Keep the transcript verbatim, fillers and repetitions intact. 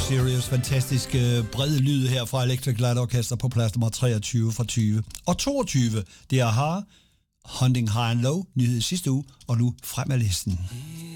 Serious. Fantastisk øh, bred lyd her fra Electric Light Orchestra på plads nummer treogtyve fra tyve. Og toogtyve, det er Aha, Hunting High and Low, nyhed sidste uge, og nu frem af listen.